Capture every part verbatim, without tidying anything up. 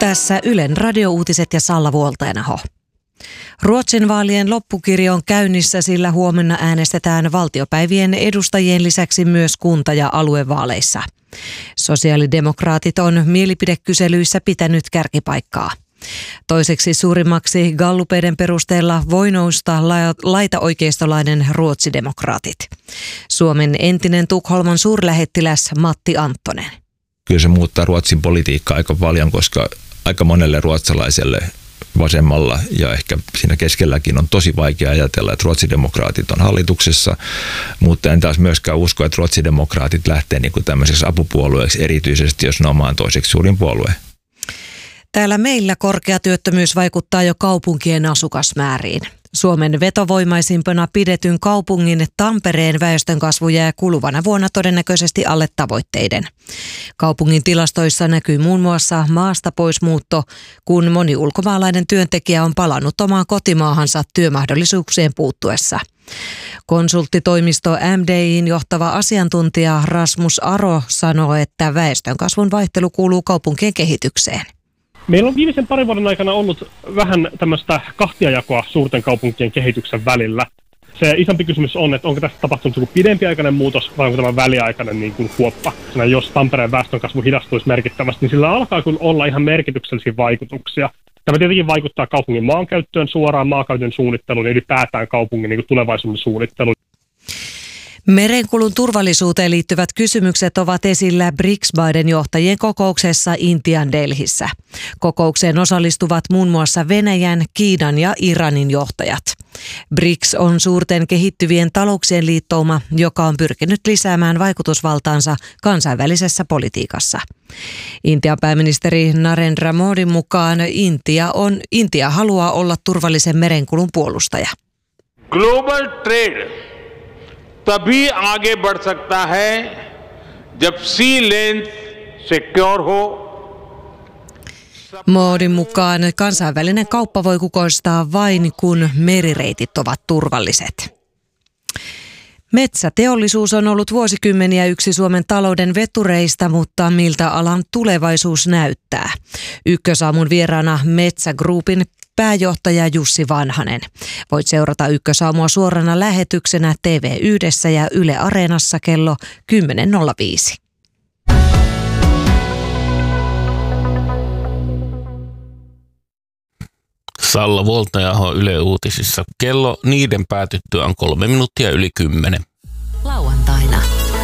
Tässä Ylen radiouutiset ja Salla Vuoltainaho. Ruotsin vaalien loppukirjo on käynnissä, sillä huomenna äänestetään valtiopäivien edustajien lisäksi myös kunta- ja aluevaaleissa. Sosiaalidemokraatit on mielipidekyselyissä pitänyt kärkipaikkaa. Toiseksi suurimmaksi gallupeiden perusteella voi nousta laitaoikeistolainen ruotsidemokraatit. Suomen entinen Tukholman suurlähettiläs Matti Anttonen. Kyllä se muuttaa Ruotsin politiikkaa aika paljon, koska aika monelle ruotsalaiselle vasemmalla ja ehkä siinä keskelläkin on tosi vaikea ajatella, että ruotsidemokraatit on hallituksessa, mutta en taas myöskään usko, että ruotsidemokraatit lähtee niin kuin tämmöiseksi apupuolueeksi, erityisesti jos ne on maan toiseksi suurin puolue. Täällä meillä korkea työttömyys vaikuttaa jo kaupunkien asukasmääriin. Suomen vetovoimaisimpana pidetyn kaupungin Tampereen väestönkasvu jää kuluvana vuonna todennäköisesti alle tavoitteiden. Kaupungin tilastoissa näkyy muun muassa maasta poismuutto, kun moni ulkomaalainen työntekijä on palannut omaan kotimaahansa työmahdollisuuksien puuttuessa. Konsulttitoimisto M D I:n johtava asiantuntija Rasmus Aro sanoo, että väestönkasvun vaihtelu kuuluu kaupunkien kehitykseen. Meillä on viimeisen parin vuoden aikana ollut vähän tämmöistä kahtiajakoa suurten kaupunkien kehityksen välillä. Se isompi kysymys on, että onko tässä tapahtunut joku pidempiaikainen muutos vai onko tämä väliaikainen niin kuin huoppa. Jos Tampereen väestönkasvu hidastuisi merkittävästi, niin sillä alkaa kyllä olla ihan merkityksellisiä vaikutuksia. Tämä tietenkin vaikuttaa kaupungin maankäyttöön suoraan, maankäytön suunnitteluun ja ylipäätään kaupungin niin kuin tulevaisuuden suunnitteluun. Merenkulun turvallisuuteen liittyvät kysymykset ovat esillä B R I C S-maiden johtajien kokouksessa Intian Delhissä. Kokoukseen osallistuvat muun muassa Venäjän, Kiinan ja Iranin johtajat. B R I C S on suurten kehittyvien talouksien liittouma, joka on pyrkinyt lisäämään vaikutusvaltaansa kansainvälisessä politiikassa. Intian pääministeri Narendra Modin mukaan Intia, on, Intia haluaa olla turvallisen merenkulun puolustaja. Global trade तभी आगे बढ़ सकता है जब sea lane secure हो. Modin mukaan kansainvälinen kauppa voi kukoistaa vain, kun merireitit ovat turvalliset. Metsäteollisuus on ollut vuosikymmeniä yksi Suomen talouden vetureista, mutta miltä alan tulevaisuus näyttää? Ykkösaamun vieraana Metsä Groupin pääjohtaja Jussi Vanhanen. Voit seurata Ykkösaamua suorana lähetyksenä T V yhdessä ja Yle Areenassa kello kymmenen nolla viisi. Salla Vuoltainaho Yle Uutisissa. Kello niiden päätyttyä on kolme minuuttia yli kymmenen. Lauantaina.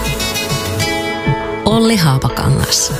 Olli Haapakangas.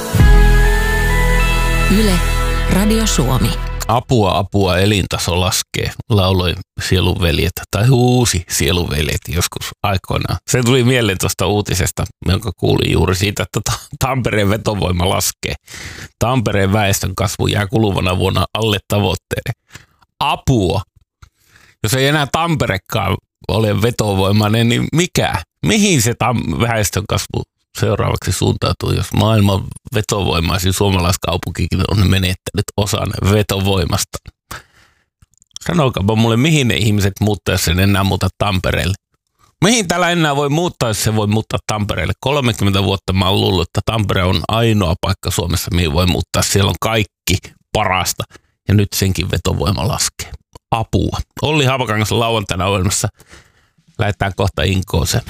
Yle Radio Suomi. Apua, apua, elintaso laskee, lauloi Sielunveljet, tai huusi Sielunveljet joskus aikoinaan. Se tuli mieleen tuosta uutisesta, jonka kuulin juuri siitä, että Tampereen vetovoima laskee. Tampereen väestön kasvu jää kuluvana vuonna alle tavoitteiden. Apua! Jos ei enää Tamperekaan ole vetovoimainen, niin mikä? Mihin se tam- väestön kasvu seuraavaksi suuntautuu, jos maailman vetovoimaisin suomalaiskaupunkikin on menettänyt osan vetovoimasta? Sanokaapa mulle, mihin ne ihmiset muuttaa, jos sen enää muuta Tampereelle? Mihin täällä enää voi muuttaa, jos se voi muuttaa Tampereelle? kolmekymmentä vuotta mä oon luullut, että Tampere on ainoa paikka Suomessa, mihin voi muuttaa. Siellä on kaikki parasta. Ja nyt senkin vetovoima laskee. Apua. Olli Haapakangas lauantaina ohjelmassa. Lähdetään kohta Inkooseen.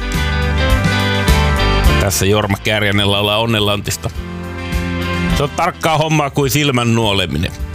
Tässä Jorma Kääriäinen laulaa Onnenlantista. Se on tarkkaa hommaa kuin silmän nuoleminen.